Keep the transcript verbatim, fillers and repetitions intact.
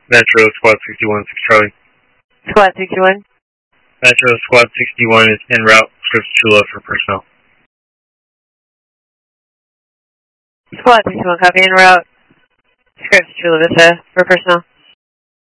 Metro Squad sixty-one, six Charlie. Squad sixty-one. Metro Squad sixty-one is en route, Scripps Chula for personnel. Squad sixty-one, copy en route, Scripps Chula Vista for personnel.